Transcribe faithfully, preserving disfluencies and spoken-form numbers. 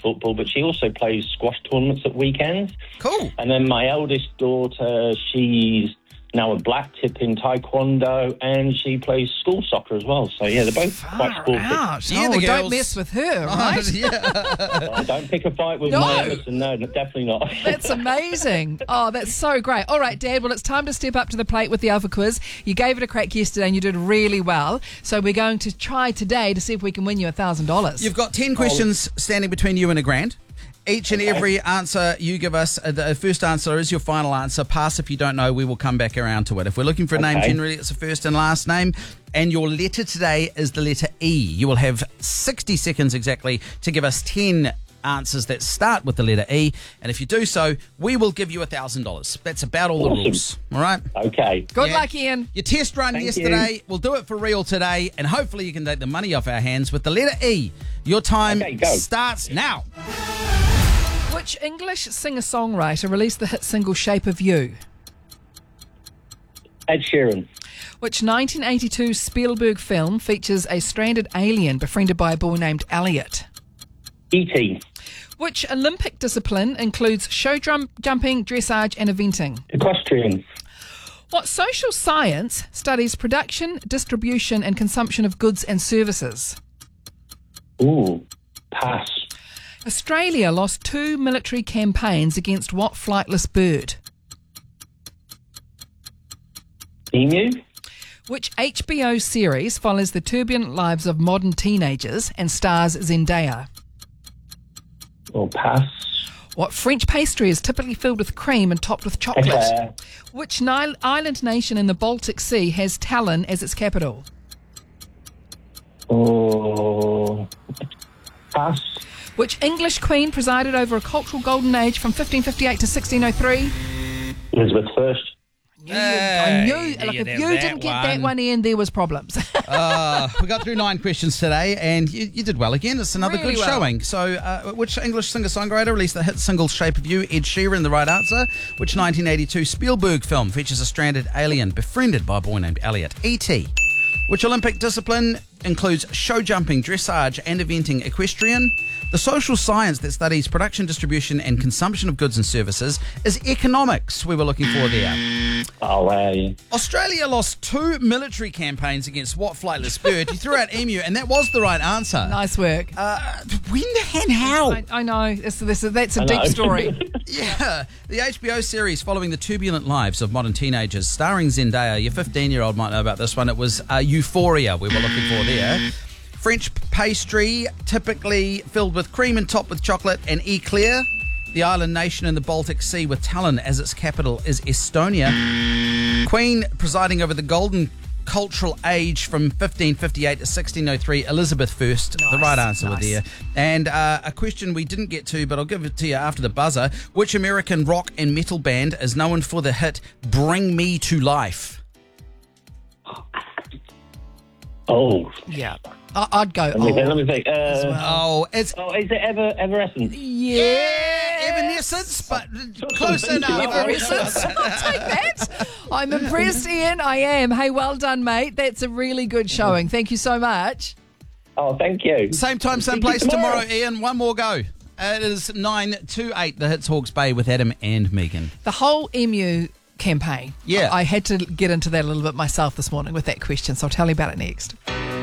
football, but she also plays squash tournaments at weekends. Cool. And then my eldest daughter, she's now a black tip in taekwondo, and she plays school soccer as well. So, yeah, they're both Far quite sporty. out. Yeah, Oh, the don't girls- mess with her, Oh, right? yeah. Oh, don't pick a fight with No. my Emerson. No, definitely not. That's amazing. Oh, that's so great. All right, Dad, well, it's time to step up to the plate with the Alpha Quiz. You gave it a crack yesterday and you did really well. So we're going to try today to see if we can win you one thousand dollars. You've got ten questions standing between you and a grand. Each and every answer you give us, uh, the first answer is your final answer. Pass if you don't know, we will come back around to it. If we're looking for a name, Okay. generally it's a first and last name. And your letter today is the letter E. You will have sixty seconds exactly to give us ten answers that start with the letter E. And if you do so, we will give you one thousand dollars. That's about all Awesome. the rules. All right? Okay. Good Yeah. luck, Ian. Your test run Thank yesterday, you. we'll do it for real today, and hopefully you can take the money off our hands with the letter E. Your time Okay, go. starts now. Which English singer-songwriter released the hit single Shape of You? Ed Sheeran. Which nineteen eighty-two Spielberg film features a stranded alien befriended by a boy named Elliot? E T. Which Olympic discipline includes show drum, jumping, dressage and eventing? Equestrian. What social science studies production, distribution and consumption of goods and services? Ooh. Pass. Australia lost two military campaigns against what flightless bird? Emu. Which H B O series follows the turbulent lives of modern teenagers and stars Zendaya? Or pass. What French pastry is typically filled with cream and topped with chocolate? Eclair. Which Nile island nation in the Baltic Sea has Tallinn as its capital? Oh. Pass. Which English queen presided over a cultural golden age from fifteen fifty-eight to sixteen oh three? Elizabeth First. I knew, Hey, look, you'd if have you that didn't get one. that one in, there was problems. Uh, we got through nine questions today, and you, you did well again. It's another Really good well. showing. So, uh, which English singer-songwriter released the hit single Shape of You? Ed Sheeran, the right answer. Which nineteen eighty-two Spielberg film features a stranded alien befriended by a boy named Elliot? E T. Which Olympic discipline includes show jumping, dressage and eventing? Equestrian. The social science that studies production, distribution and consumption of goods and services is economics. We were looking for there. Oh, hey. Australia lost two military campaigns against what flightless bird? You threw out emu, and that was the right answer. Nice work. Uh, when and how? I, I know. It's, this, that's a I deep know. story. Yeah, the H B O series following the turbulent lives of modern teenagers, starring Zendaya. Your fifteen-year-old might know about this one. It was uh, Euphoria we were looking for there. French pastry, typically filled with cream and topped with chocolate, and eclair. The island nation in the Baltic Sea with Tallinn as its capital is Estonia. Queen presiding over the golden cultural age from fifteen fifty-eight to sixteen oh three, Elizabeth First. The Nice, right answer nice. was there. And uh, a question we didn't get to, but I'll give it to you after the buzzer. Which American rock and metal band is known for the hit Bring Me to Life? Oh. Yeah. I, I'd go. Let me, Oh. let me think. Uh, well. Oh, it's Oh, is it Ever Everescent? Yeah. Evanescence, but close Thank you. enough. Evanescence. I'll take that. I'm impressed, Ian. I am. Hey, well done, mate. That's a really good showing. Thank you so much. Oh, thank you. Same time, same Thank you place tomorrow. tomorrow, Ian. One more go. It is nine to eight, the Hits Hawke's Bay with Adam and Megan. The whole emu campaign. Yeah. I had to get into that a little bit myself this morning with that question, so I'll tell you about it next.